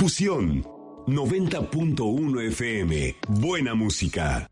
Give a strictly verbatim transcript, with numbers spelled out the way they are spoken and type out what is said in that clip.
Fusión noventa punto uno F M. Buena música.